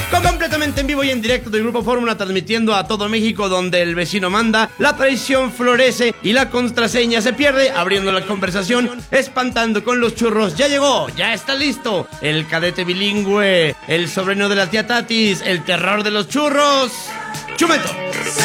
Completamente en vivo y en directo del Grupo Fórmula, transmitiendo a todo México, donde el vecino manda, la traición florece y la contraseña se pierde, abriendo la conversación, espantando con los churros. Ya llegó, ya está listo, el cadete bilingüe, el sobrino de la tía Tatis, el terror de los churros, Chumeto.